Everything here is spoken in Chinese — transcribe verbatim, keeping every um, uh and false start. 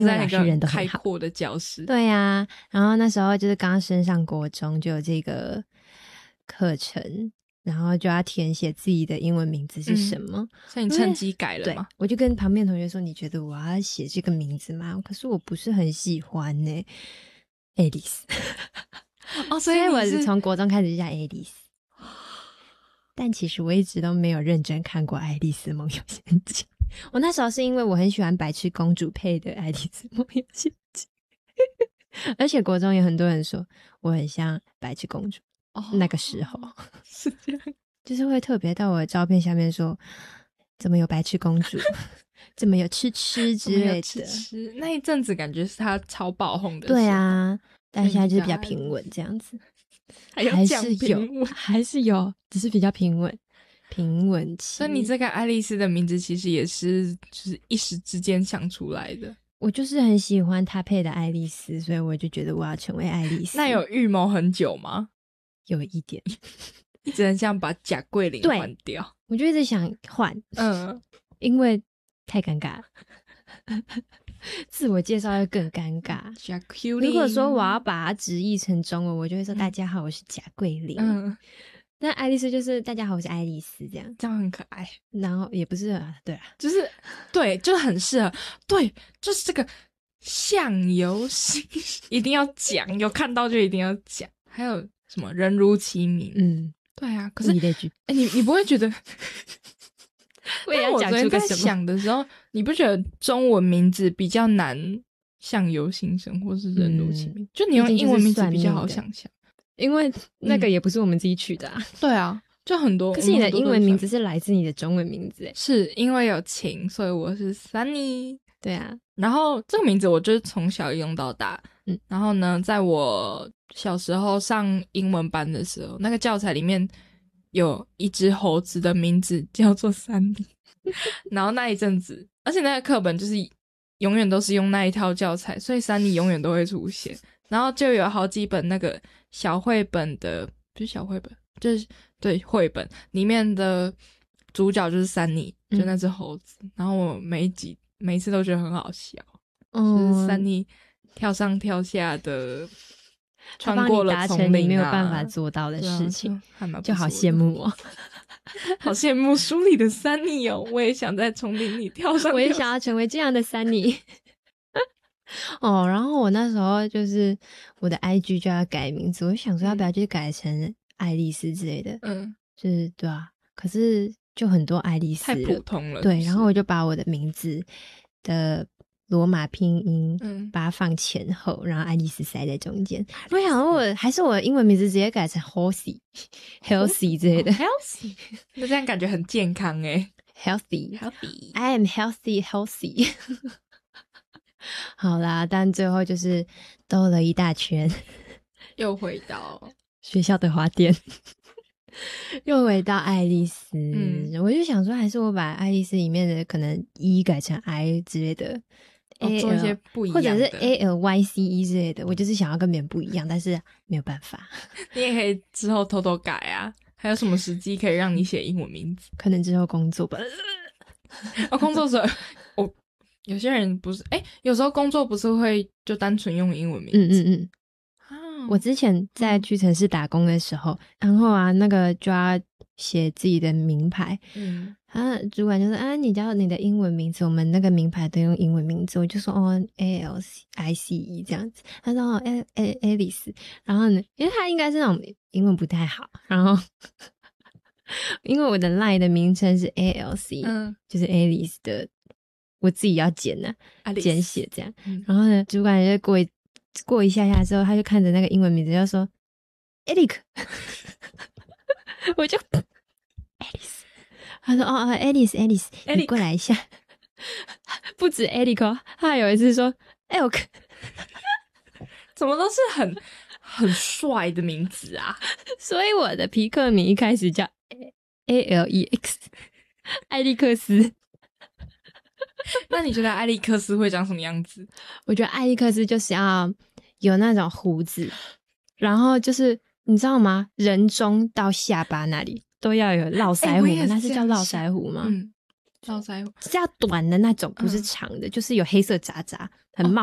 在一个开阔的教室。 对啊，然后那时候就是刚升上国中就有这个课程，然后就要填写自己的英文名字是什么、嗯、 所以你趁机改了吗？ 对，我就跟旁边同学说，你觉得我要写这个名字吗？可是我不是很喜欢呢、欸、Alice 哦，所以我是从国中开始就叫 Alice， 但其实我一直都没有认真看过《爱丽丝梦游仙境》。我那时候是因为我很喜欢白痴公主配的《爱丽丝梦游仙境》而且国中有很多人说我很像白痴公主、哦、那个时候是这样， 就是会特別到我的照片下面说怎么有白痴公主怎么有吃吃之类的吃吃，那一阵子感觉是他超爆红的。 对啊，但现在就是比较平稳这样子。 还有讲平稳， 还是有，只是比较平稳平稳期。 所以你这个爱丽丝的名字其实也是就是一时之间想出来的。 我就是很喜欢她配的爱丽丝，所以我就觉得我要成为爱丽丝。 那有预谋很久吗？ 有一点你只能这样把贾桂林换掉。 我就一直想换，嗯，因为太尴尬了自我介绍会更尴尬。如果说我要把它直译成中文，我就会说、嗯、大家好，我是贾桂林。嗯，那爱丽丝就是大家好，我是爱丽丝，这样这样很可爱。 然后也不是啊，对啊， 就是对，就是很适合。对，就是这个相由心一定要讲，有看到就一定要讲。还有什么人如其名，嗯，对啊。可是哎，你你不会觉得？我也要讲出个什么？在想的时候，你不觉得中文名字比较难相由心生，或是人如其名？嗯、就你用英文名字比较好想象， 因为那个也不是我们自己取的啊。 嗯、对啊，就很多。 可是你的英文名字是来自你的中文名字， 是因为有情，所以我是 Sunny。 对啊， 然后这个名字我就是从小用到大。嗯，然后呢，在我小时候上英文班的时候，那个教材里面有一只猴子的名字叫做Sunny然后那一阵子，而且那个课本就是永远都是用那一套教材，所以Sunny永远都会出现。然后就有好几本那个小绘本的，不是小绘本，就是对绘本里面的主角就是Sunny，就那只猴子、嗯、然后我每一集每一次都觉得很好笑、嗯、就是Sunny跳上跳下的，穿过了丛林啊， 你没有办法做到的事情，啊、就, 就好羡慕哦好羡慕书里的Sunny哦，我也想在丛林里跳上跳下， 我也想要成为这样的Sunny哦，然后我那时候就是我的 I G 就要改名字，我想说要不要就改成爱丽丝之类的，嗯，就是对啊，可是就很多爱丽丝太普通了， 对，然后我就把我的名字的罗马拼音、嗯、把它放前后，然后爱丽丝塞在中间。我想说我还是我的英文名字直接改成 Healthy Healthy 之类的、 oh, Healthy 那这样感觉很健康耶 Healthy Healthy I am healthy healthy 好啦，但最后就是兜了一大圈又回到学校的花店又回到爱丽丝、嗯、我就想说还是我把爱丽丝里面的可能 E 改成 I 之类的， 哦、做一些不一样的， 或者是 A L Y C E 之类的，我就是想要跟别人不一样，但是没有办法。 你也可以之后偷偷改啊，还有什么时机可以让你写英文名字？ 可能之后工作吧。 哦，工作时候，我、哦、有些人不是，哎，有时候工作不是会就单纯用英文名字。 嗯嗯嗯。我之前在屈臣氏打工的时候，然后啊，那个就要写自己的名牌，嗯，啊，主管就说啊，你叫你的英文名字，我们那个名牌都用英文名字，我就说哦 ，A L I C E 这样子，他说哦 ，A A Alice， 然后呢，因为他应该是那种英文不太好，然后因为我的 line 的名称是 A L C， 嗯，就是 Alice 的，我自己要简呢、啊，简写这样，嗯、然后呢，主管就过一。过一下下之后，他就看着那个英文名字就说 Eric 我就 Alice， 他说哦哦 Alice Alice 你过来一下不止 Eric 哦，他还有一次说 Elk 怎么都是很很帅的名字啊所以我的皮克名一开始叫 A L E X 艾利克斯那你觉得艾利克斯会长什么样子？ 我觉得艾利克斯就是要有那种胡子，然后就是你知道吗？人中到下巴那里都要有络腮胡，那是叫络腮胡吗？嗯， 络腮胡是要短的那种，不是长的，嗯、就是有黑色渣渣，很茂